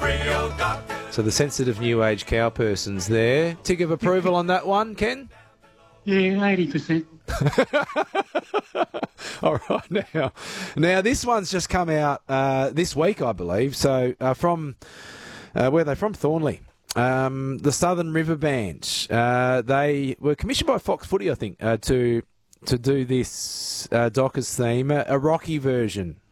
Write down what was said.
So the sensitive new age cow person's there. Tick of approval on that one, Ken? Yeah, 80%. All right, now this one's just come out this week, I believe. So from where are they from? Thornley. The Southern River Band. They were commissioned by Fox Footy, I think, to do this Dockers theme, a Rocky version